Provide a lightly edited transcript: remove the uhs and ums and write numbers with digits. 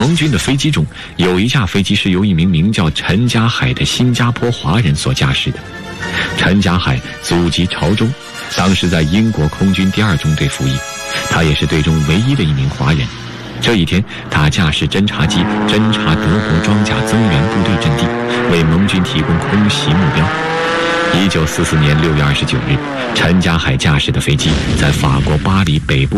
盟军的飞机中有一架飞机是由一名名叫陈家海的新加坡华人所驾驶的。陈家海祖籍潮州，当时在英国空军第2中队服役，他也是队中唯一的一名华人。这一天，他驾驶侦察机侦察德国装甲增援部队阵地，为盟军提供空袭目标。1944年6月29日，陈家海驾驶的飞机在法国巴黎北部